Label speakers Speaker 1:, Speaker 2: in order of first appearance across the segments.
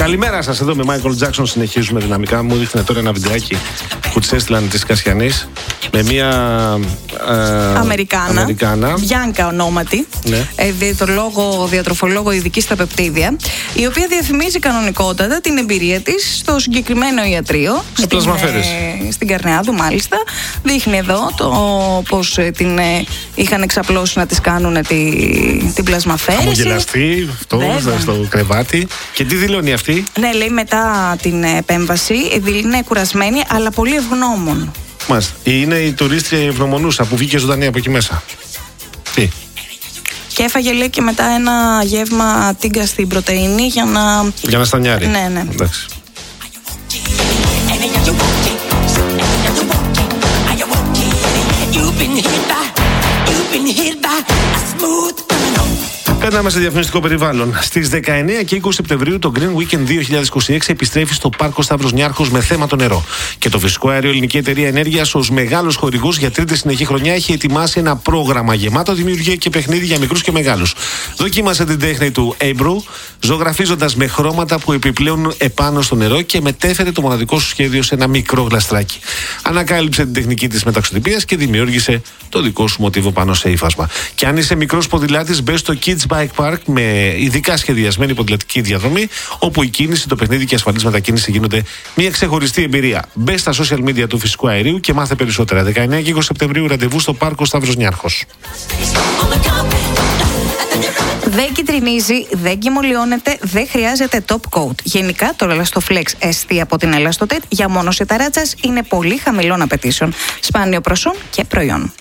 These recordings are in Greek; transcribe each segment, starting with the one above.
Speaker 1: Καλημέρα σας, εδώ με Michael Jackson συνεχίζουμε δυναμικά. Μου δείχνει τώρα ένα βιντεάκι που της έστειλαν της Κασιανής με μια Αμερικάνα,
Speaker 2: Μπιάνκα ονόματι,
Speaker 1: ναι.
Speaker 2: Διατροφολόγο ειδική στα πεπτίδια, η οποία διαφημίζει κανονικότατα την εμπειρία της στο συγκεκριμένο ιατρείο στην Καρνεάδου μάλιστα. Δείχνει εδώ πως την είχαν εξαπλώσει να της κάνουν την πλασμαφαίρεση.
Speaker 1: Χαμογελαστή αυτό στο κρεβάτι. Και τι δηλώνει αυτή?
Speaker 2: Ναι, λέει μετά την επέμβαση είναι κουρασμένη αλλά πολύ ευγνώμων.
Speaker 1: Μάλιστα. Είναι η τουρίστρια η ευγνωμονούσα που βγήκε ζωντανή από εκεί μέσα. Τι?
Speaker 2: Και έφαγε, λέει, και μετά ένα γεύμα τίγκα στην πρωτεΐνη για να
Speaker 1: στανιάρει.
Speaker 2: Ναι.
Speaker 1: Εντάξει. Περνάμε σε διαφημιστικό περιβάλλον. Στις 19 και 20 Σεπτεμβρίου το Green Weekend 2026 επιστρέφει στο Πάρκο Σταύρος Νιάρχος με θέμα το νερό. Και το Φυσικό Αέριο Ελληνική Εταιρεία Ενέργειας ως μεγάλος χορηγός για τρίτη συνεχή χρονιά έχει ετοιμάσει ένα πρόγραμμα γεμάτο δημιουργία και παιχνίδι για μικρούς και μεγάλους. Δοκίμασε την τέχνη του Airbrew, ζωγραφίζοντας με χρώματα που επιπλέουν επάνω στο νερό και μετέφερε το μοναδικό σου σχέδιο σε ένα μικρό γλαστράκι. Ανακάλυψε την τεχνική της μεταξωτυπίας και δημιούργησε το δικό σου μοτίβο πάνω σε ύφασμα. Και αν είσαι μικρός ποδηλάτης, μπες στο Kids Bike Park με ειδικά σχεδιασμένη ποδηλατική διαδρομή, όπου η κίνηση, το παιχνίδι και η ασφαλής μετακίνηση γίνονται μια ξεχωριστή εμπειρία. Μπες στα social media του Φυσικού Αερίου και μάθε περισσότερα. 19 και 20 Σεπτεμβρίου ραντεβού στο Πάρκο Σταύρος Νιάρχος.
Speaker 2: Δεν κυτρινίζει, δεν κυμολιώνεται, δεν χρειάζεται top coat. Γενικά το Elastoflex ST από την Elastotet για μόνωση ταράτσας είναι πολύ χαμηλών απαιτήσεων. Σπάνιο προσόν και προϊόν.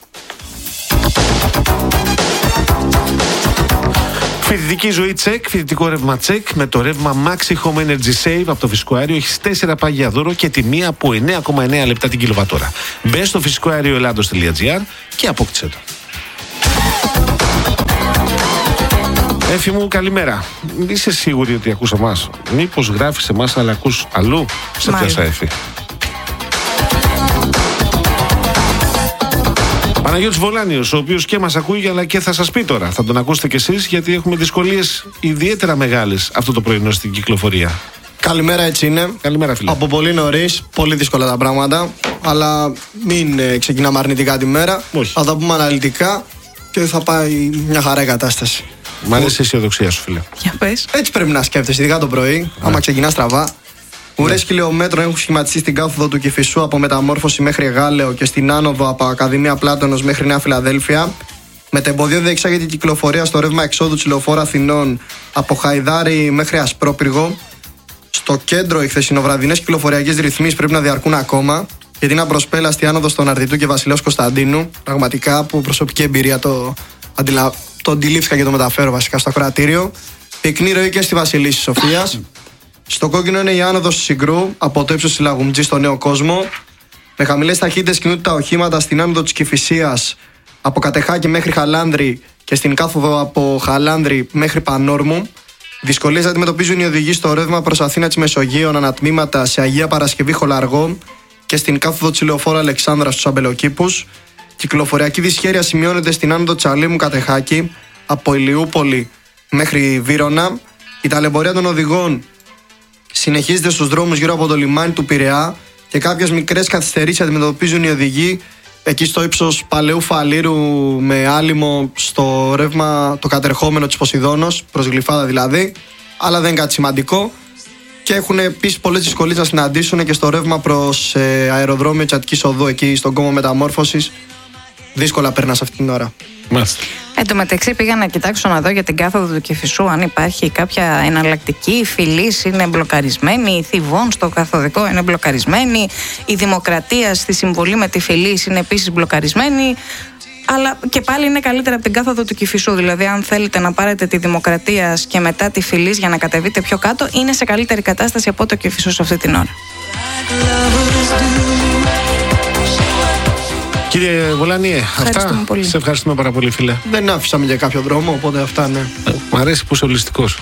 Speaker 1: Φοιτητική ζωή τσεκ, φοιτητικό ρεύμα τσεκ με το ρεύμα Maxi Home Energy Save από το Φυσικό Αέριο. Έχεις 4 πάγια δώρο και τιμή από 9,9 λεπτά την κιλοβατόρα. Μπες στο φυσικοαερioellados.gr και απόκτησε το. Έφη μου, καλημέρα. Είσαι σίγουρη ότι ακούς εμάς? Μήπως γράφεις εμάς αλλά ακούς αλλού? Σε πιάσα, Έφη. Παναγιώτης Βολάνιος, ο οποίος και μας ακούει αλλά και θα σας πει τώρα. Θα τον ακούσετε κι εσείς, γιατί έχουμε δυσκολίες ιδιαίτερα μεγάλες αυτό το πρωινό στην κυκλοφορία.
Speaker 3: Καλημέρα, έτσι είναι.
Speaker 1: Καλημέρα, φίλε.
Speaker 3: Από πολύ νωρίς, πολύ δύσκολα τα πράγματα. Αλλά μην ξεκινάμε αρνητικά τη μέρα.
Speaker 1: Όχι.
Speaker 3: Θα τα πούμε αναλυτικά και θα πάει μια χαρά η κατάσταση.
Speaker 1: Μ' αρέσει η αισιοδοξία σου, φίλε.
Speaker 2: Για πες.
Speaker 3: Έτσι πρέπει να σκέφτεσαι, ειδικά το πρωί, άμα ξεκινά στραβά. Ουρές χιλιόμετρων έχουν σχηματιστεί στην κάθοδο του Κηφισού από Μεταμόρφωση μέχρι Γάλεο και στην άνοδο από Ακαδημία Πλάτωνος μέχρι Νέα Φιλαδέλφια. Μετεμποδίο διεξάγεται η κυκλοφορία στο ρεύμα εξόδου της Λεωφόρου Αθηνών από Χαϊδάρι μέχρι Ασπρόπυργο. Στο κέντρο οι χθεσινοβραδινές κυκλοφοριακές ρυθμίσεις πρέπει να διαρκούν ακόμα, γιατί είναι απροσπέλαστη άνοδο στον Αρτιτού και Βασιλέως Κωνσταντίνου. Πραγματικά από προσωπική εμπειρία το αντιλήφθηκα και το μεταφέρω βασικά στο ακροατήριο. Πυκνή ροή και στη Βασιλίσσης Σοφίας. Στο κόκκινο είναι η άνοδος του Συγκρού από το ύψος της Λαγουμτζής στο Νέο Κόσμο. Με χαμηλές ταχύτητες κινούνται τα οχήματα στην άνοδο της Κηφισίας από Κατεχάκη μέχρι Χαλάνδρη και στην κάθοδο από Χαλάνδρη μέχρι Πανόρμου. Δυσκολίες αντιμετωπίζουν οι οδηγοί στο ρεύμα προς Αθήνα της Μεσογείων ανατμήματα σε Αγία Παρασκευή Χολαργό και στην κάθοδο της Λεωφόρου Αλεξάνδρας στους Αμπελοκήπους. Κυκλοφοριακή δυσχέρεια σημειώνεται στην άνοδο της Αλήμου Κατεχάκη από Ηλιούπολη μέχρι Βύρωνα. Η ταλαιπωρία των οδηγών συνεχίζεται στους δρόμους γύρω από το λιμάνι του Πειραιά και κάποιες μικρές καθυστερήσεις αντιμετωπίζουν οι οδηγοί εκεί στο ύψος Παλαιού Φαλήρου με άλυμο στο ρεύμα το κατερχόμενο της Ποσειδώνος, προς Γλυφάδα δηλαδή, αλλά δεν είναι κάτι σημαντικό. Και έχουν επίσης πολλές δυσκολίες να συναντήσουν και στο ρεύμα προς αεροδρόμιο της Αττικής Οδού, εκεί στον κόμμα Μεταμόρφωσης. Δύσκολα περνά αυτή την ώρα.
Speaker 1: Μάλιστα.
Speaker 2: Εν τω μεταξύ πήγα να κοιτάξω να δω για την κάθοδο του Κηφισού αν υπάρχει κάποια εναλλακτική. Η Φιλής είναι μπλοκαρισμένη, η Θηβών στο καθοδικό είναι μπλοκαρισμένη, η Δημοκρατία στη συμβολή με τη Φιλής είναι επίσης μπλοκαρισμένη. Αλλά και πάλι είναι καλύτερα από την κάθοδο του Κηφισού. Δηλαδή, αν θέλετε να πάρετε τη Δημοκρατία και μετά τη Φιλής για να κατεβείτε πιο κάτω, είναι σε καλύτερη κατάσταση από το Κηφισού σε αυτή την ώρα.
Speaker 1: Κύριε Βολάνιε, αυτά.
Speaker 2: Πολύ.
Speaker 1: Σε ευχαριστούμε πάρα πολύ, φίλε.
Speaker 3: Δεν άφησαμε για κάποιο δρόμο, οπότε αυτά ναι.
Speaker 1: Μ' αρέσει που είσαι ολιστικός.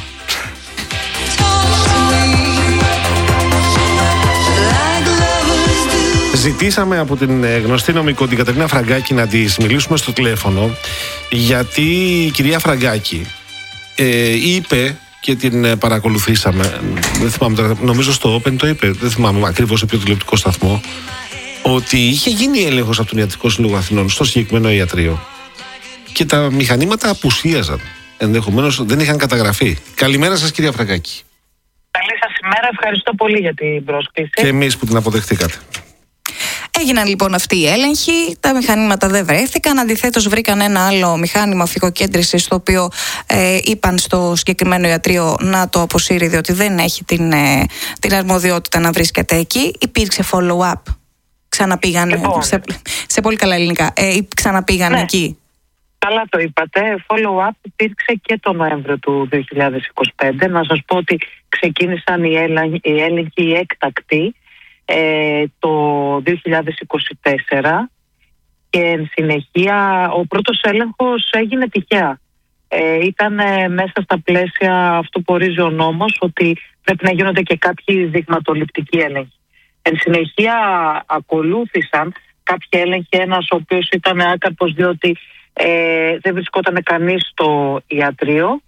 Speaker 1: Ζητήσαμε από την γνωστή νομικό την Κατερίνα Φραγκάκη να της μιλήσουμε στο τηλέφωνο, γιατί η κυρία Φραγκάκη είπε και την παρακολουθήσαμε. Δεν θυμάμαι τώρα, νομίζω στο Open το είπε, δεν θυμάμαι ακριβώς σε ποιο τηλεοπτικό σταθμό, ότι είχε γίνει έλεγχος από τον Ιατρικό Σύλλογο Αθηνών στο συγκεκριμένο ιατρείο και τα μηχανήματα απουσίαζαν. Ενδεχομένως δεν είχαν καταγραφεί. Καλημέρα σας, κυρία Φραγκάκη.
Speaker 4: Καλή σας ημέρα, ευχαριστώ πολύ για την πρόσκληση.
Speaker 1: Και εμείς που την αποδεχτήκατε.
Speaker 2: Έγιναν λοιπόν αυτοί οι έλεγχοι, τα μηχανήματα δεν βρέθηκαν. Αντιθέτως, βρήκαν ένα άλλο μηχάνημα φυγοκέντρησης, το οποίο είπαν στο συγκεκριμένο ιατρείο να το αποσύρει, διότι δεν έχει την αρμοδιότητα να βρίσκεται εκεί. Υπήρξε follow-up. Ξαναπήγαν
Speaker 4: Λοιπόν,
Speaker 2: σε πολύ καλά ελληνικά. Ξαναπήγαν εκεί.
Speaker 4: Καλά το είπατε. Follow-up υπήρξε και το Νοέμβριο του 2025. Να σας πω ότι ξεκίνησαν οι έλεγχοι έκτακτοι το 2024 και εν συνεχεία ο πρώτος έλεγχος έγινε τυχαία. Ήταν μέσα στα πλαίσια αυτού που ορίζει ο νόμος, ότι πρέπει να γίνονται και κάποιοι δειγματοληπτικοί έλεγχοι. Εν συνεχεία ακολούθησαν κάποιοι έλεγχοι, ένας ο οποίος ήταν άκαρπος διότι δεν βρισκόταν κανείς στο ιατρείο.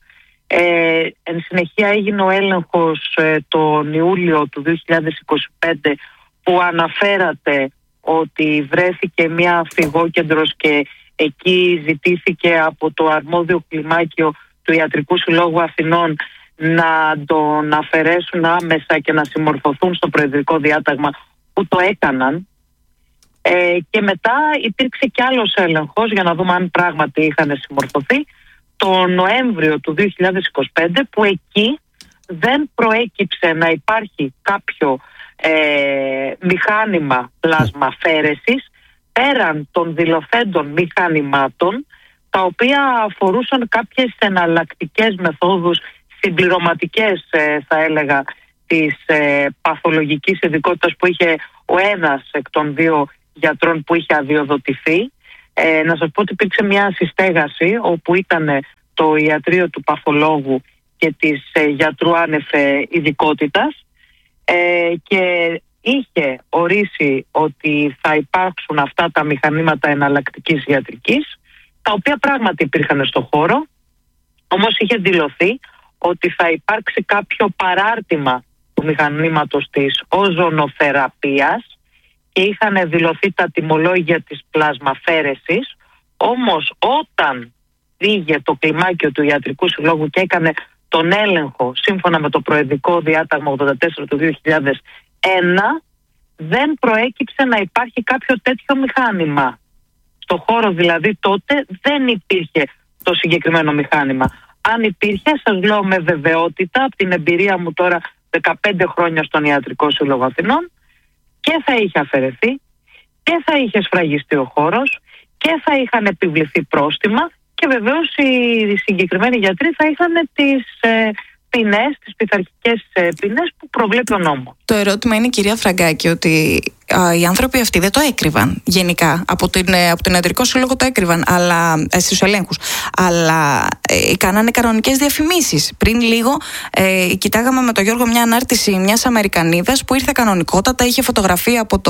Speaker 4: Εν συνεχεία έγινε ο έλεγχος τον Ιούλιο του 2025 που αναφέρατε ότι βρέθηκε μια φυγόκεντρος και εκεί ζητήθηκε από το αρμόδιο κλιμάκιο του Ιατρικού Συλλόγου Αθηνών να τον αφαιρέσουν άμεσα και να συμμορφωθούν στο προεδρικό διάταγμα, που το έκαναν. Και μετά υπήρξε κι άλλος έλεγχος για να δούμε αν πράγματι είχαν συμμορφωθεί το Νοέμβριο του 2025, που εκεί δεν προέκυψε να υπάρχει κάποιο μηχάνημα πλασμαφέρεσης πέραν των δηλωθέντων μηχανημάτων, τα οποία αφορούσαν κάποιες εναλλακτικές μεθόδους, συμπληρωματικές θα έλεγα, της παθολογικής ειδικότητας που είχε ο ένας εκ των δύο γιατρών που είχε αδειοδοτηθεί. Να σας πω ότι υπήρξε μια συστέγαση όπου ήταν το ιατρείο του παθολόγου και της γιατρού άνευ ειδικότητας και είχε ορίσει ότι θα υπάρξουν αυτά τα μηχανήματα εναλλακτικής ιατρικής, τα οποία πράγματι υπήρχαν στο χώρο, όμως είχε δηλωθεί ότι θα υπάρξει κάποιο παράρτημα του μηχανήματος της οζονοθεραπείας και είχαν δηλωθεί τα τιμολόγια της πλασμαφέρεσης. Όμως όταν πήγε το κλιμάκιο του Ιατρικού Συλλόγου και έκανε τον έλεγχο σύμφωνα με το προεδρικό διάταγμα 84 του 2001, δεν προέκυψε να υπάρχει κάποιο τέτοιο μηχάνημα. Στο χώρο δηλαδή τότε δεν υπήρχε το συγκεκριμένο μηχάνημα. Αν υπήρχε, σας λέω με βεβαιότητα, από την εμπειρία μου τώρα 15 χρόνια στον Ιατρικό Σύλλογο Αθηνών, και θα είχε αφαιρεθεί και θα είχε σφραγιστεί ο χώρος και θα είχαν επιβληθεί πρόστιμα και βεβαίως οι συγκεκριμένοι γιατροί θα είχαν τις ποινές, τις πειθαρχικές ποινές που προβλέπει ο νόμος.
Speaker 2: Το ερώτημα είναι, κυρία Φραγκάκη, ότι οι άνθρωποι αυτοί δεν το έκρυβαν γενικά. Από τον Ιατρικό Σύλλογο το έκρυβαν, αλλά στους ελέγχους. Αλλά κάνανε κανονικές διαφημίσεις. Πριν λίγο κοιτάγαμε με τον Γιώργο μια ανάρτηση μιας Αμερικανίδας που ήρθε κανονικότατα, είχε φωτογραφία από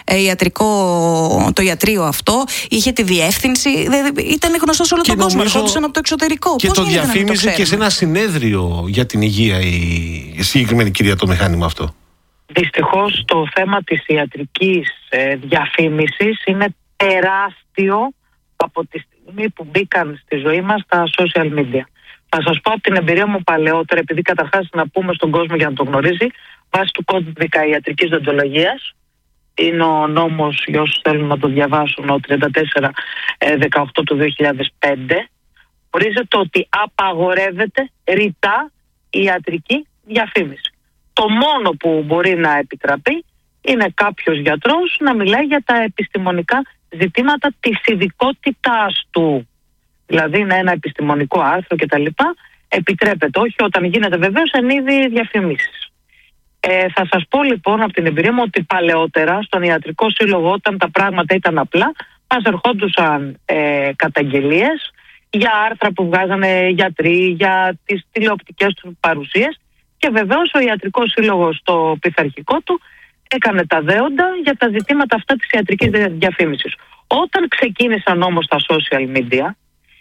Speaker 2: το ιατρείο αυτό, είχε τη διεύθυνση. Ήταν γνωστό σε όλο τον κόσμο. Ερχόντουσαν από το εξωτερικό.
Speaker 1: Και το διαφήμιζε και σε ένα συνέδριο για την υγεία η συγκεκριμένη κυρία το μηχάνημα αυτό.
Speaker 4: Δυστυχώς το θέμα της ιατρικής διαφήμισης είναι τεράστιο από τη στιγμή που μπήκαν στη ζωή μας τα social media. Θα σας πω από την εμπειρία μου παλαιότερα, επειδή καταρχάς να πούμε στον κόσμο για να το γνωρίζει, βάσει του κώδικα ιατρικής δοντολογίας, είναι ο νόμος, για όσους θέλουν να το διαβάσουν, ο 34-18 του 2005, ορίζεται ότι απαγορεύεται ρητά η ιατρική διαφήμιση. Το μόνο που μπορεί να επιτραπεί είναι κάποιος γιατρός να μιλάει για τα επιστημονικά ζητήματα της ειδικότητάς του. Δηλαδή είναι ένα επιστημονικό άρθρο κτλ. Επιτρέπεται, όχι όταν γίνεται βεβαίως εν είδη διαφημίσεις. Θα σας πω λοιπόν από την εμπειρία μου ότι παλαιότερα στον Ιατρικό Σύλλογο, όταν τα πράγματα ήταν απλά, μας ερχόντουσαν καταγγελίες για άρθρα που βγάζανε γιατροί, για τις τηλεοπτικές του παρουσίες. Και βεβαίως ο Ιατρικός Σύλλογος στο πειθαρχικό του έκανε τα δέοντα για τα ζητήματα αυτά της ιατρικής διαφήμισης. Όταν ξεκίνησαν όμως τα social media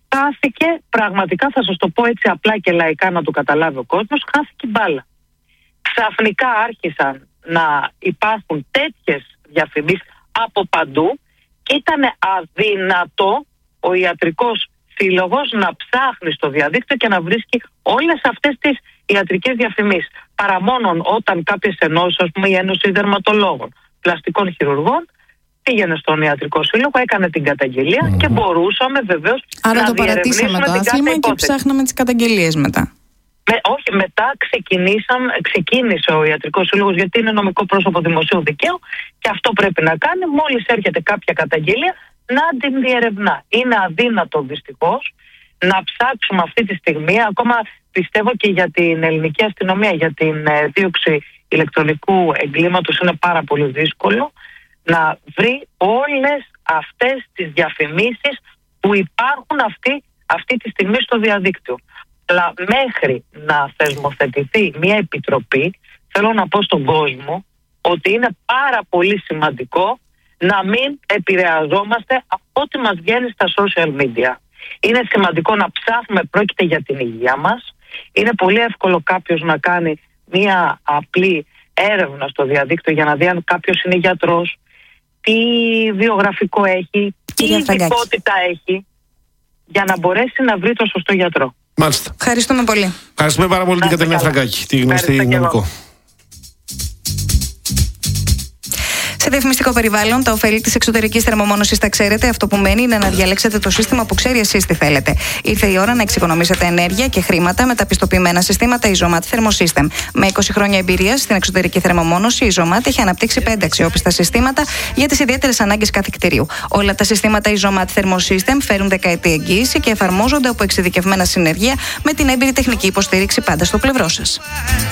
Speaker 4: χάθηκε, πραγματικά θα σας το πω έτσι απλά και λαϊκά να το καταλάβει ο κόσμος, χάθηκε μπάλα. Ξαφνικά άρχισαν να υπάρχουν τέτοιες διαφημίσεις από παντού και ήταν αδύνατο ο ιατρικός σύλλογος να ψάχνει στο διαδίκτυο και να βρίσκει όλες αυτές τις ιατρικές διαφημίσεις. Παρά μόνον όταν κάποιες ενώσεις, ας πούμε η Ένωση Δερματολόγων, Πλαστικών Χειρουργών, πήγαινε στον ιατρικό σύλλογο, έκανε την καταγγελία και μπορούσαμε βεβαίως να διερευνήσουμε την κάθε υπόθεση.
Speaker 2: Άρα το παρατήσαμε το άθλημα και ψάχναμε τις καταγγελίες μετά.
Speaker 4: Όχι, μετά ξεκίνησε ο Ιατρικός Σύλλογος, γιατί είναι νομικό πρόσωπο δημοσίου δικαίου και αυτό πρέπει να κάνει μόλις έρχεται κάποια καταγγελία να την διερευνά. Είναι αδύνατο δυστυχώς να ψάξουμε αυτή τη στιγμή, ακόμα πιστεύω και για την ελληνική αστυνομία, για την δίωξη ηλεκτρονικού εγκλήματος είναι πάρα πολύ δύσκολο να βρει όλες αυτές τις διαφημίσεις που υπάρχουν αυτή τη στιγμή στο διαδίκτυο. Αλλά μέχρι να θεσμοθετηθεί μια επιτροπή, θέλω να πω στον κόσμο ότι είναι πάρα πολύ σημαντικό να μην επηρεαζόμαστε από ό,τι μας βγαίνει στα social media. Είναι σημαντικό να ψάχνουμε, πρόκειται για την υγεία μας. Είναι πολύ εύκολο κάποιος να κάνει μια απλή έρευνα στο διαδίκτυο για να δει αν κάποιος είναι γιατρός, τι βιογραφικό έχει, τι ειδικότητα έχει, για να μπορέσει να βρει το σωστό γιατρό.
Speaker 1: Μάλιστα.
Speaker 2: Ευχαριστούμε πολύ.
Speaker 1: Ευχαριστούμε πάρα πολύ την Κατερίνα Φραγκάκη, τη γνωστή νομικό.
Speaker 2: Σε διαφημιστικό περιβάλλον, τα ωφέλη της εξωτερικής θερμομόνωσης τα ξέρετε. Αυτό που μένει είναι να διαλέξετε το σύστημα που ξέρει εσείς τι θέλετε. Ήρθε η ώρα να εξοικονομήσετε ενέργεια και χρήματα με τα πιστοποιημένα συστήματα Isomat Thermosystem. Με 20 χρόνια εμπειρία στην εξωτερική θερμομόνωση, η Isomat έχει αναπτύξει 5 αξιόπιστα συστήματα για τις ιδιαίτερες ανάγκες κάθε κτηρίου. Όλα τα συστήματα Isomat Thermosystem φέρουν δεκαετή εγγύηση και εφαρμόζονται από εξειδικευμένα συνεργεία με την έμπειρη τεχνική υποστήριξη πάντα στο πλευρό σας.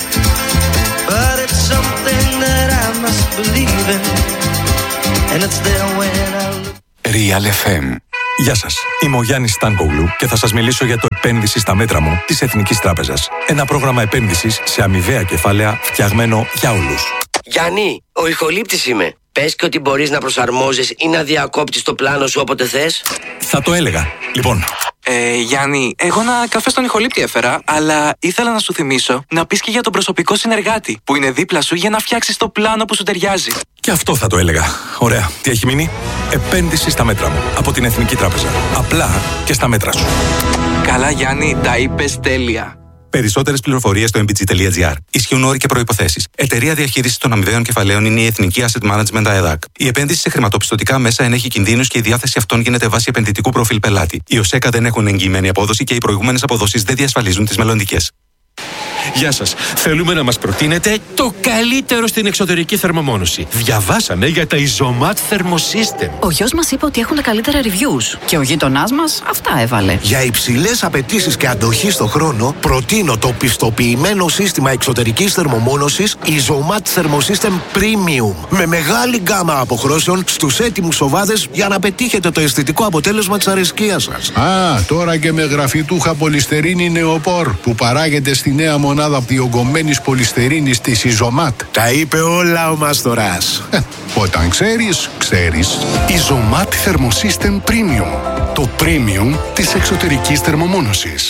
Speaker 5: Real FM. Γεια σας, είμαι ο Γιάννης Στάνκογλου και θα σας μιλήσω για το επένδυση στα μέτρα μου της Εθνικής Τράπεζας. Ένα πρόγραμμα επένδυσης σε αμοιβαία κεφάλαια φτιαγμένο για όλους.
Speaker 6: Γιάννη, ο ηχολήπτης είμαι. Πες και ότι μπορείς να προσαρμόζεις ή να διακόπτεις το πλάνο σου όποτε θες.
Speaker 5: Θα το έλεγα. Λοιπόν.
Speaker 7: Γιάννη, εγώ ένα καφέ στον ηχολήπτη έφερα, αλλά ήθελα να σου θυμίσω να πεις και για τον προσωπικό συνεργάτη που είναι δίπλα σου για να φτιάξεις το πλάνο που σου ταιριάζει.
Speaker 5: Και αυτό θα το έλεγα. Ωραία. Τι έχει μείνει? Επένδυση στα μέτρα μου από την Εθνική Τράπεζα. Απλά και στα μέτρα σου.
Speaker 7: Καλά, Γιάννη, τα είπες τέλεια.
Speaker 5: Περισσότερες πληροφορίες στο mbg.gr. Ισχύουν όροι και προϋποθέσεις. Εταιρεία διαχείρισης των αμοιβαίων κεφαλαίων είναι η Εθνική Asset Management ΑΕΔΑΚ. Η επένδυση σε χρηματοπιστωτικά μέσα ενέχει κινδύνους και η διάθεση αυτών γίνεται βάσει επενδυτικού προφίλ πελάτη. Οι ΟΣΕΚΑ δεν έχουν εγγυημένη απόδοση και οι προηγούμενες αποδόσεις δεν διασφαλίζουν τις μελλοντικές.
Speaker 8: Γεια σας. Θέλουμε να μας προτείνετε το καλύτερο στην εξωτερική θερμομόνωση. Διαβάσαμε για τα Isomat Thermosystem.
Speaker 9: Ο γιος μας είπε ότι έχουν τα καλύτερα reviews και ο γείτονάς μας αυτά έβαλε.
Speaker 10: Για υψηλές απαιτήσεις και αντοχή στο χρόνο, προτείνω το πιστοποιημένο σύστημα εξωτερικής θερμομόνωσης Isomat Thermosystem Premium. Με μεγάλη γκάμα αποχρώσεων στους έτοιμους οβάδες για να πετύχετε το αισθητικό αποτέλεσμα της αρεσκίας σας.
Speaker 11: Τώρα και με γραφιτούχα πολυστερίνη νεοπόρ που παράγεται στη νέα μονάδα διογκωμένης πολυστερίνης της Isomat.
Speaker 10: Τα είπε όλα ο Μαστοράς.
Speaker 11: Όταν ξέρεις, ξέρεις.
Speaker 12: Isomat Thermosystem Premium. Το premium της εξωτερικής θερμομόνωσης.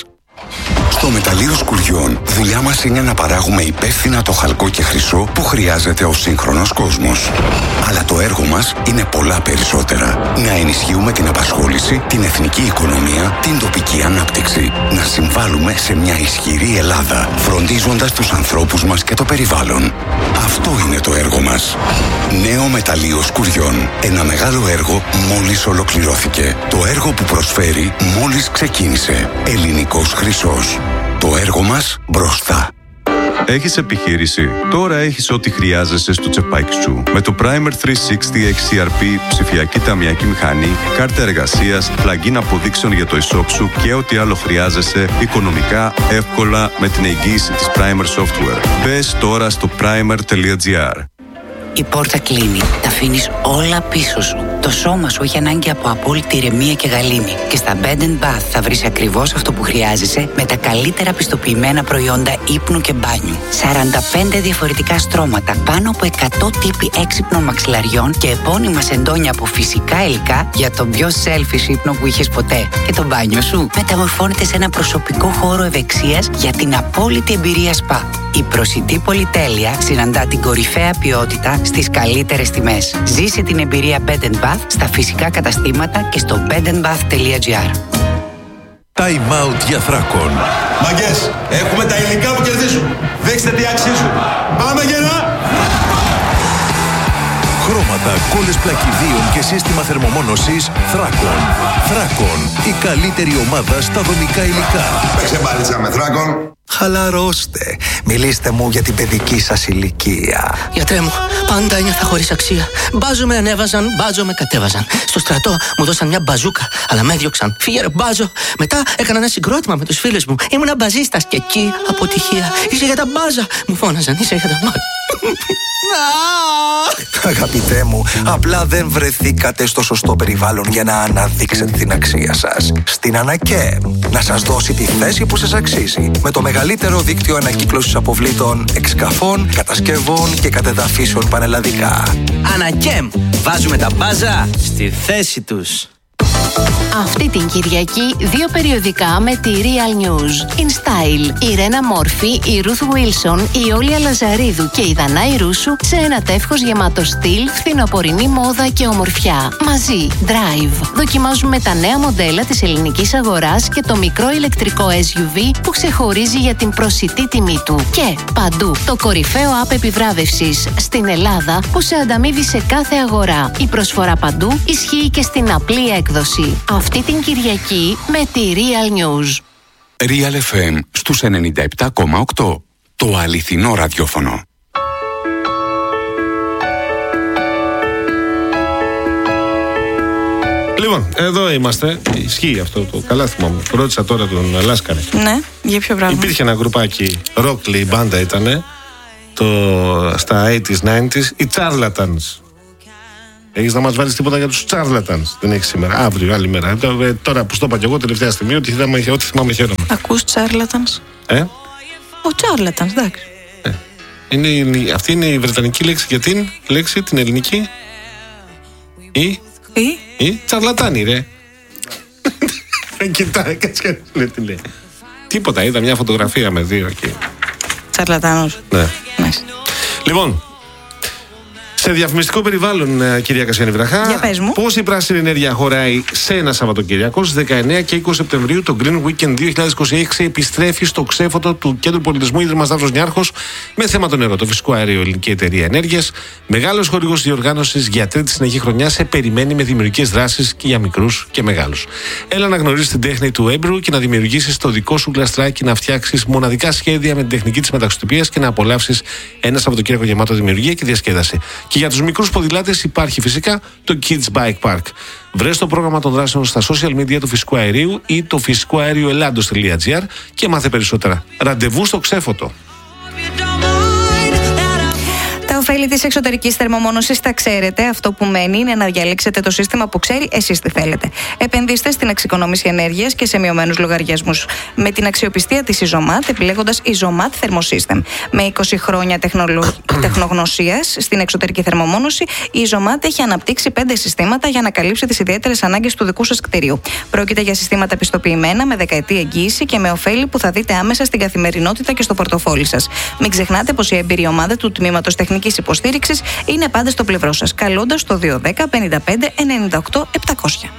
Speaker 13: Στο μεταλλείο Σκουριών, δουλειά μας είναι να παράγουμε υπεύθυνα το χαλκό και χρυσό που χρειάζεται ο σύγχρονος κόσμος. Αλλά το έργο μας είναι πολλά περισσότερα. Να ενισχύουμε την απασχόληση, την εθνική οικονομία, την τοπική ανάπτυξη. Να συμβάλλουμε σε μια ισχυρή Ελλάδα, φροντίζοντας τους ανθρώπους μας και το περιβάλλον. Αυτό είναι το έργο μας. Νέο μεταλλείο Σκουριών. Ένα μεγάλο έργο μόλις ολοκληρώθηκε. Το έργο που προσφέρει μόλις ξεκίνησε. Ελληνικός χρυσός. Το έργο μας μπροστά.
Speaker 14: Έχεις επιχείρηση? Τώρα έχεις ό,τι χρειάζεσαι στο τσεπάκι σου. Με το Primer 360 XCRP, ψηφιακή ταμιακή μηχανή, κάρτα εργασίας, plugin αποδείξεων για το e-shop σου και ό,τι άλλο χρειάζεσαι οικονομικά, εύκολα με την εγγύηση της Primer Software. Μπες τώρα στο primer.gr.
Speaker 15: Η πόρτα κλείνει. Τα αφήνεις όλα πίσω σου. Το σώμα σου έχει ανάγκη από απόλυτη ηρεμία και γαλήνη. Και στα Bed & Bath θα βρεις ακριβώς αυτό που χρειάζεσαι με τα καλύτερα πιστοποιημένα προϊόντα ύπνου και μπάνιου. 45 διαφορετικά στρώματα, πάνω από 100 τύποι έξυπνων μαξιλαριών και επώνυμα σεντόνια από φυσικά υλικά για τον πιο selfish ύπνο που είχες ποτέ. Και το μπάνιο σου μεταμορφώνεται σε ένα προσωπικό χώρο ευεξίας για την απόλυτη εμπειρία σπα. Η προσιτή πολυτέλεια συναντά την κορυφαία ποιότητα στις καλύτερες τιμές. Ζήσε την εμπειρία Bed & Bath στα φυσικά καταστήματα και στο bedandbath.gr.
Speaker 16: Time out για Θράκον.
Speaker 17: Μαγκές, έχουμε τα υλικά που κερδίζουν. Δείξτε τι αξίζουν. Πάμε γερά!
Speaker 16: Χρώματα, κόλλες πλακιδίων και σύστημα θερμομόνωσης Θράκον. Θράκον, η καλύτερη ομάδα στα δομικά υλικά.
Speaker 17: Παίξε μπάλιτσα με Θράκον.
Speaker 18: Χαλαρώστε. Μιλήστε μου για την παιδική σας ηλικία.
Speaker 19: Γιατρέ μου, πάντα ένιωθα χωρίς αξία. Μπάζο με ανέβαζαν, μπάζο με κατέβαζαν. Στο στρατό μου δώσαν μια μπαζούκα, αλλά με έδιωξαν. Φύγε ρε μπάζο. Μετά έκανα ένα συγκρότημα με τους φίλους μου. Ήμουνα μπαζίστας και εκεί αποτυχία. Είσαι για τα μπάζα. Μου φώναζαν, είσαι για τα μπάζα.
Speaker 18: Αγαπητέ μου, απλά δεν βρεθήκατε στο σωστό περιβάλλον για να αναδείξετε την αξία σας. Στην Ανακέμ να σας δώσει τη θέση που σας αξίζει. Με το μεγαλύτερο δίκτυο ανακύκλωσης αποβλήτων, εξκαφών, κατασκευών και κατεδαφίσεων πανελλαδικά.
Speaker 19: Ανακέμ, βάζουμε τα μπάζα στη θέση τους.
Speaker 20: Αυτή την Κυριακή 2 περιοδικά με τη Real News. In Style, η Ρένα Μόρφη, η Ruth Wilson, η Όλια Λαζαρίδου και η Δανάη Ρούσου σε ένα τεύχος γεμάτο στυλ, φθινοπορεινή μόδα και ομορφιά. Μαζί, Drive. Δοκιμάζουμε τα νέα μοντέλα της ελληνικής αγοράς και το μικρό ηλεκτρικό SUV που ξεχωρίζει για την προσιτή τιμή του. Και παντού, το κορυφαίο app επιβράβευσης στην Ελλάδα που σε ανταμείβει σε κάθε αγορά. Η προσφορά παντού ισχύει και στην απλή έκδοση. Αυτή την Κυριακή με τη Real News.
Speaker 13: Real FM στους 97,8. Το αληθινό ραδιόφωνο.
Speaker 1: Λοιπόν, εδώ είμαστε. Ισχύει αυτό το καλά θυμάμαι. Ρώτησα τώρα τον Λάσκαρη.
Speaker 2: Ναι, για ποιο πράγμα?
Speaker 1: Υπήρχε ένα γκρουπάκι rock, η μπάντα ήτανε στα 80s, 90s, οι Charlatans. Έχεις να μας βάλεις τίποτα για τους Charlatans? Δεν έχεις σήμερα, αύριο, άλλη μέρα. Τώρα που στο είπα και εγώ τελευταία στιγμή, ό,τι θυμάμαι χαίρομαι.
Speaker 2: Ακούς Charlatans? Ο Charlatans, εντάξει.
Speaker 1: Αυτή είναι η βρετανική λέξη για την λέξη, την ελληνική. Ή τσαρλατάνι, ρε. Κοιτάει, κάτσε τι λέει. Τίποτα, είδα μια φωτογραφία με δύο εκεί.
Speaker 2: Τσαρλατάνος.
Speaker 1: Ναι. Λοιπόν, σε διαφημιστικό περιβάλλον, κυρία Κασιανή Βραχά, πώς η πράσινη ενέργεια χωράει σε ένα Σαββατοκύριακο στις 19 και 20 Σεπτεμβρίου? Το Green Weekend 2026 επιστρέφει στο ξέφωτο του Κέντρου Πολιτισμού Ίδρυμα Σταύρος Νιάρχος με θέμα το νερό, το φυσικό αέριο, Ελληνική Εταιρεία Ενέργειας. Μεγάλος χορηγός διοργάνωσης για τρίτη συνεχή χρονιά σε περιμένει με δημιουργικές δράσεις και για μικρούς και μεγάλους. Έλα να γνωρίσεις την τέχνη του έμπρου και να δημιουργήσεις το δικό σου γλαστράκι, να φτιάξεις μοναδικά σχέδια με την τεχνική της μεταξωτοπίας και να απολαύσεις ένα Σαββατοκύριακο γεμάτο δημιουργία και διασκέδαση. Και για τους μικρούς ποδηλάτες υπάρχει φυσικά το Kids Bike Park. Βρες το πρόγραμμα των δράσεων στα social media του Φυσικού Αερίου ή το φυσικοαερioελλάντος.gr και μάθε περισσότερα. Ραντεβού στο ξέφωτο.
Speaker 2: Τα ωφέλη της εξωτερικής θερμομόνωσης τα ξέρετε. Αυτό που μένει είναι να διαλέξετε το σύστημα που ξέρει εσείς τι θέλετε. Επενδύστε στην εξοικονόμηση ενέργειας και σε μειωμένους λογαριασμούς. Με την αξιοπιστία της Isomat, επιλέγοντας Isomat Thermosystem. Με 20 χρόνια τεχνογνωσίας στην εξωτερική θερμομόνωση, η Isomat έχει αναπτύξει 5 συστήματα για να καλύψει τις ιδιαίτερες ανάγκες του δικού σας κτηρίου. Πρόκειται για συστήματα πιστοποιημένα με δεκαετή εγγύηση και με ωφέλη που θα δείτε άμεσα στην καθημερινότητα και στο πορτοφόλι σας. Μην ξεχνάτε πως η έμπειρη ομάδα του Τμήματος Τεχνικής Υποστήριξης είναι πάντα στο πλευρό σας, καλώντας το 210 55 98 700.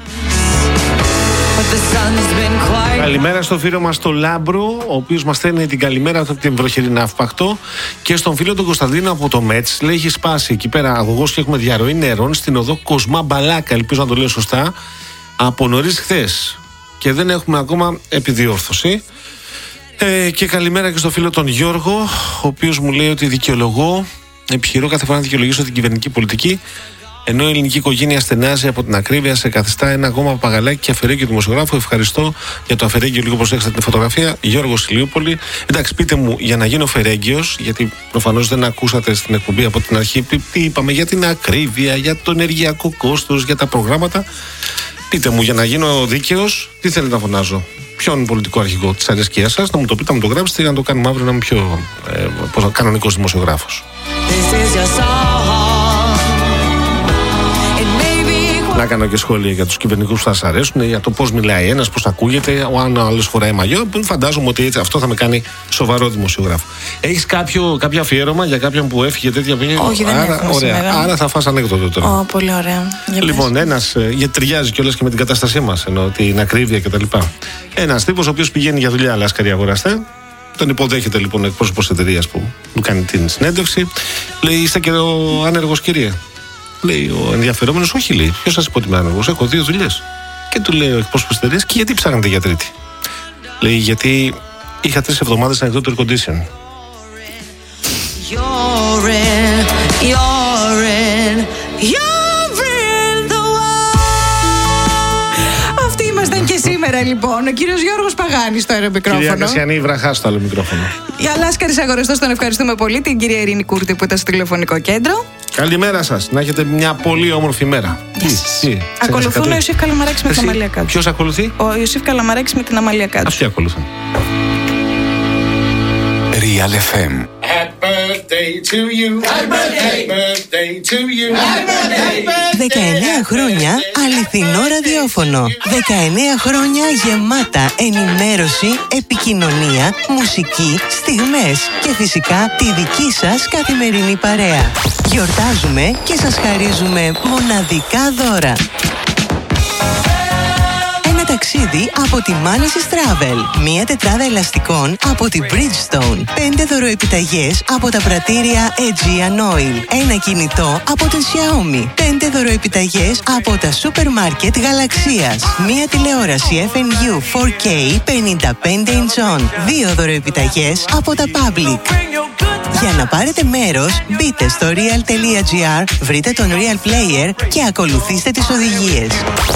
Speaker 1: Καλημέρα στο φίλο μας το Λάμπρο, ο οποίος μας στέλνει την καλημέρα από την βροχερή Ναύπακτο, και στον φίλο τον Κωνσταντίνο από το Μέτς. Λέει: έχει σπάσει εκεί πέρα αγωγός και έχουμε διαρροή νερών στην οδό Κοσμά Μπαλάκα. Ελπίζω να το λέω σωστά. Από νωρίς χθες και δεν έχουμε ακόμα επιδιόρθωση. Και καλημέρα και στο φίλο τον Γιώργο, ο οποίος μου λέει ότι επιχειρώ κάθε φορά να δικαιολογήσω την κυβερνητική πολιτική. Ενώ η ελληνική οικογένεια στενάζει από την ακρίβεια, σε καθιστά ένα ακόμα παπαγαλάκι και αφαιρέγγιο δημοσιογράφο. Ευχαριστώ για το αφαιρέγγιο, λίγο προσέξτε την φωτογραφία. Γιώργος Ηλιούπολη. Εντάξει, πείτε μου, για να γίνω φερέγγιος, γιατί προφανώς δεν ακούσατε στην εκπομπή από την αρχή τι είπαμε για την ακρίβεια, για το ενεργειακό κόστος, για τα προγράμματα. Πείτε μου, για να γίνω δίκαιος, τι θέλετε να φωνάζω? Ποιον πολιτικό αρχηγό της αρέσκειάς σας? Να μου το πείτε, να μου το γράψετε για να το κάνουμε αύριο να είμαι πιο κανονικός δημοσιογράφος. Να κάνω και σχόλια για τους κυβερνητικούς που θα σας αρέσουν, για το πώς μιλάει ένας, πώς ακούγεται, αν άλλος φοράει μαγιό. Φαντάζομαι ότι έτσι, αυτό θα με κάνει σοβαρό δημοσιογράφο. Έχεις κάποιο αφιέρωμα για κάποιον που έφυγε τέτοια ποινή?
Speaker 2: Όχι, δεν έχω σήμερα.
Speaker 1: Άρα θα φας ανέκδοτο τώρα.
Speaker 2: Πολύ ωραία.
Speaker 1: Λοιπόν, ένας, γιατί ταιριάζει κιόλας και με την κατάστασή μας, ενώ την ακρίβεια κτλ. Ένας τύπος ο οποίος πηγαίνει για δουλειά, λάσκαρη αγοραστέ. Τον υποδέχεται λοιπόν ο εκπρόσωπος εταιρείας που μου κάνει την συνέντευξη. Λέει, είστε και ο άνεργος, κύριε? Λέει ο ενδιαφερόμενος, όχι, λέει. Ποιος σας είπε ότι είμαι άνεργος? Έχω 2 δουλειές. Και του λέει ο εκπρόσωπος της εταιρείας, και γιατί ψάχνετε για τρίτη? Λέει, γιατί είχα 3 εβδομάδες ανοιχτό το air condition.
Speaker 2: Αυτοί ήμασταν και σήμερα λοιπόν. Ο κύριος Γιώργος Παγάνης στο άλλο μικρόφωνο.
Speaker 1: Κυρία Κασιανή Βραχά στο άλλο μικρόφωνο.
Speaker 2: Για Λάσκαρης αγοραστός τον ευχαριστούμε πολύ. Την κυρία Ειρήνη Κούρτη που ήταν στο τηλεφωνικό κέντρο.
Speaker 1: Καλημέρα σας. Να έχετε μια πολύ όμορφη μέρα.
Speaker 2: Ακολουθούν ο Ιωσήφ Καλαμαράκης με την Αμαλία Κάτω.
Speaker 1: Ποιος ακολουθεί?
Speaker 2: Ο Ιωσήφ Καλαμαράκης με την Αμαλία Κάτω.
Speaker 1: Αυτοί ακολουθούν.
Speaker 13: Real FM.
Speaker 21: Happy birthday to you. Happy birthday to you. Happy birthday.
Speaker 22: 19 χρόνια αληθινό ραδιόφωνο. 19 χρόνια γεμάτα ενημέρωση, επικοινωνία, μουσική, στιγμές και φυσικά τη δική σας καθημερινή παρέα. Γιορτάζουμε και σας χαρίζουμε μοναδικά δώρα. Ταξίδι από τη Manasis Travel. Μία τετράδα ελαστικών από τη Bridgestone. 5 δωροεπιταγές από τα πρατήρια Aegean Oil. Ένα κινητό από την Xiaomi. 5 δωροεπιταγές από τα σούπερ μάρκετ Γαλαξίας. Μία τηλεόραση FNU 4K 55 inch. 2 δωροεπιταγές από τα Public. Για να πάρετε μέρος, μπείτε στο real.gr, βρείτε τον Real Player και ακολουθήστε τις οδηγίες.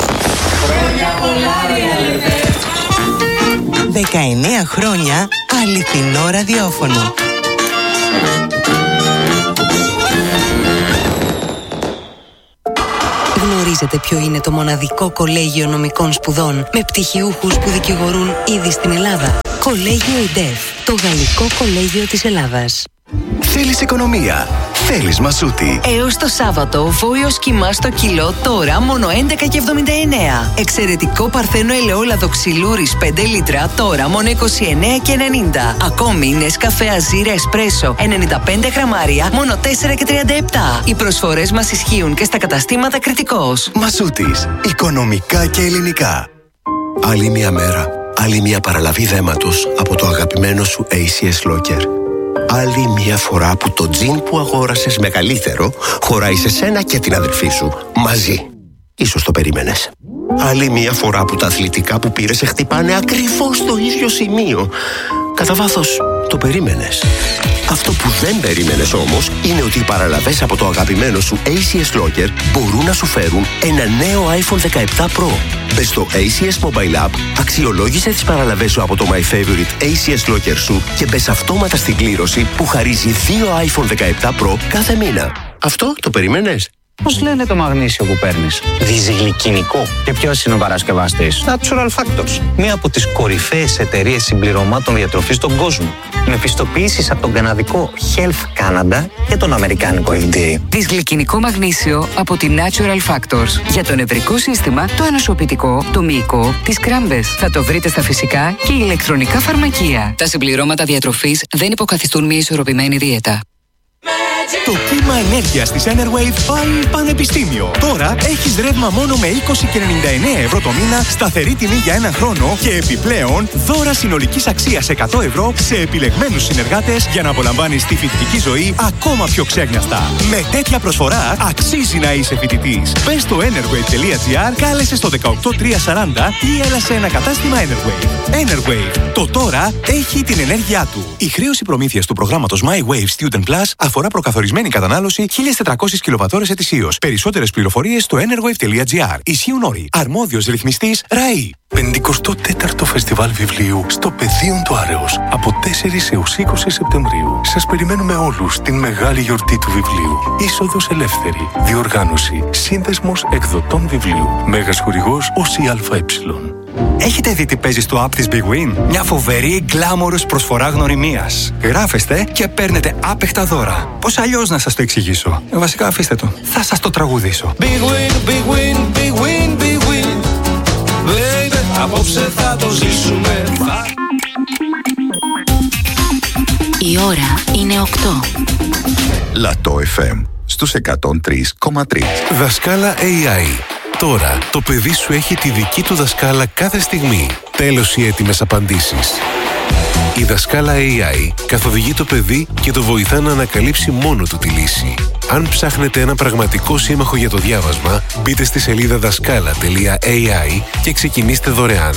Speaker 22: 19 χρόνια αληθινό ραδιόφωνο.
Speaker 23: Γνωρίζετε ποιο είναι το μοναδικό κολέγιο νομικών σπουδών με πτυχιούχους που δικηγορούν ήδη στην Ελλάδα? Κολέγιο ΕΝΤΕΦ, το γαλλικό κολέγιο της Ελλάδας.
Speaker 10: Θέλεις οικονομία? Θέλεις Μασούτη?
Speaker 23: Έως το Σάββατο, βόλιος κιμά στο κιλό, τώρα μόνο 11,79. Εξαιρετικό παρθένο ελαιόλαδο ξυλούρης 5 λίτρα, τώρα μόνο 29,90. Ακόμη Νεσκαφέ Αζίρ Εσπρέσο 95 γραμμάρια, μόνο 4,37. Οι προσφορές μας ισχύουν και στα καταστήματα Κρητικός.
Speaker 10: Μασούτης, οικονομικά και ελληνικά. Άλλη μια μέρα, άλλη μια παραλαβή δέματος από το αγαπημένο σου ACS Locker. Άλλη μια φορά που το τζιν που αγόρασες μεγαλύτερο χωράει σε σένα και την αδερφή σου μαζί. Ίσως το περίμενες. Άλλη μια φορά που τα αθλητικά που πήρες σε χτυπάνε ακριβώς στο ίδιο σημείο. Κατά βάθος το περίμενες. Αυτό που δεν περίμενες όμως είναι ότι οι παραλαβές από το αγαπημένο σου ACS Locker μπορούν να σου φέρουν ένα νέο iPhone 17 Pro. Μπες στο ACS Mobile App, αξιολόγησε τις παραλαβές σου από το My Favorite ACS Locker σου και μπες αυτόματα στην κλήρωση που χαρίζει 2 iPhone 17 Pro κάθε μήνα. Αυτό το περίμενες?
Speaker 24: Πώς λένε το μαγνήσιο που παίρνεις? Δυσγλυκινικό. Και ποιος είναι ο παρασκευαστής? Natural Factors. Μία από τις κορυφαίες εταιρείες συμπληρωμάτων διατροφής στον κόσμο. Με πιστοποιήσεις από τον καναδικό Health Canada και τον αμερικάνικο FDA.
Speaker 25: Δυσγλυκινικό μαγνήσιο από τη Natural Factors. Για το νευρικό σύστημα, το ανοσοποιητικό, το μυϊκό, τις κράμπες. Θα το βρείτε στα φυσικά και ηλεκτρονικά φαρμακεία. Τα συμπληρώματα διατροφής δεν υποκαθιστούν μια ισορροπημένη δίαιτα.
Speaker 26: Το κύμα ενέργειας της Enerwave πάλι πανεπιστήμιο. Τώρα έχεις ρεύμα μόνο με 20,99 ευρώ το μήνα, σταθερή τιμή για ένα χρόνο και επιπλέον δώρα συνολικής αξίας 100 ευρώ σε επιλεγμένους συνεργάτες για να απολαμβάνεις τη φοιτητική ζωή ακόμα πιο ξέγνιαστα. Με τέτοια προσφορά αξίζει να είσαι φοιτητής. Μπες στο enerwave.gr, κάλεσε στο 18340 ή έλα σε ένα κατάστημα Enerwave. Enerwave. Το τώρα έχει την ενέργειά του. Η χρέωση προμήθειας του προγράμματος My Wave Student Plus αφορά προκαθορισμό
Speaker 3: Καθορισμένη κατανάλωση 1.400 κιλοβατόρες ετησίως. Περισσότερες πληροφορίες στο enerwave.gr. Ισχύουν όροι. Αρμόδιος ρυθμιστής ΡΑΗ.
Speaker 12: 54ο Φεστιβάλ Βιβλίου στο Πεδίον του Άρεος από 4 έως 20 Σεπτεμβρίου. Σας περιμένουμε όλους την μεγάλη γιορτή του βιβλίου. Είσοδος ελεύθερη. Διοργάνωση. Σύνδεσμος εκδοτών βιβλίου. Μέγας χορηγός ΟΣΙΑΕ.
Speaker 4: Έχετε δει τι παίζει στο app της Big Win? Μια φοβερή γκλάμορος προσφορά γνωριμίας. Γράφεστε και παίρνετε άπεχτα δώρα. Πώς αλλιώς να σας το εξηγήσω? Βασικά αφήστε το. Θα σας το τραγουδήσω.
Speaker 5: Big Win, Big Win, Big Win, Big Win. Baby, απόψε θα το ζήσουμε.
Speaker 20: Η ώρα είναι 8.
Speaker 6: Λατό FM στους 103,3.
Speaker 7: Δασκάλα AI. Τώρα το παιδί σου έχει τη δική του δασκάλα κάθε στιγμή. Τέλος οι έτοιμες απαντήσεις. Η δασκάλα AI καθοδηγεί το παιδί και το βοηθά να ανακαλύψει μόνο του τη λύση. Αν ψάχνετε ένα πραγματικό σύμμαχο για το διάβασμα, μπείτε στη σελίδα δασκάλα.ai και ξεκινήστε δωρεάν.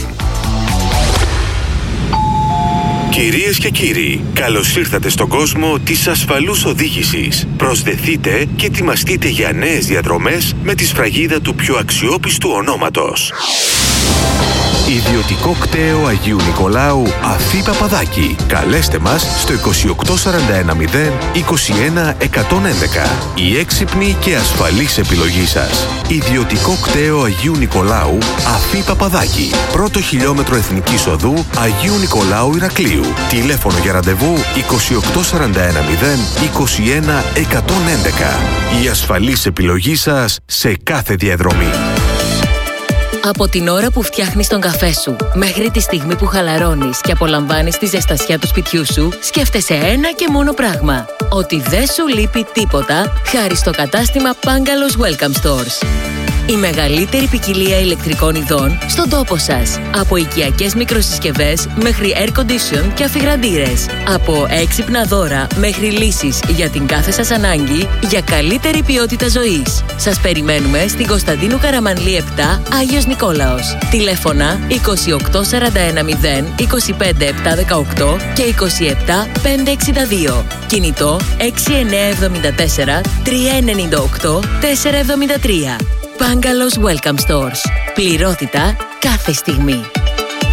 Speaker 8: Κυρίες και κύριοι, καλώς ήρθατε στον κόσμο της ασφαλούς οδήγησης. Προσδεθείτε και ετοιμαστείτε για νέες διαδρομές με τη σφραγίδα του πιο αξιόπιστου ονόματος. Ιδιωτικό κτέο Αγίου Νικολάου Αφή Παπαδάκη. Καλέστε μας στο 28410 21 111. Η έξυπνη και ασφαλής επιλογή σας. Ιδιωτικό κτέο Αγίου Νικολάου Αφή Παπαδάκη. Πρώτο χιλιόμετρο Εθνικής Οδού Αγίου Νικολάου Ηρακλείου. Τηλέφωνο για ραντεβού 28410 21 111. Η ασφαλής επιλογή σας σε κάθε διαδρομή.
Speaker 27: Από την ώρα που φτιάχνεις τον καφέ σου μέχρι τη στιγμή που χαλαρώνεις και απολαμβάνεις τη ζεστασιά του σπιτιού σου, σκέφτεσαι ένα και μόνο πράγμα. Ότι δεν σου λείπει τίποτα χάρη στο κατάστημα Bungalows Welcome Stores. Η μεγαλύτερη ποικιλία ηλεκτρικών ειδών στον τόπο σας. Από οικιακές μικροσυσκευές μέχρι air condition και αφιγραντήρες. Από έξυπνα δώρα μέχρι λύσεις για την κάθε σας ανάγκη για καλύτερη ποιότητα ζωής. Σας περιμένουμε στην Κωνσταντίνου Καραμανλή 7, Άγιος Νικόλαος. Τηλέφωνα 28410 25 718 και 27 562. Κινητό 6974 398 473. Bungalows Welcome Stores. Πληρότητα κάθε στιγμή.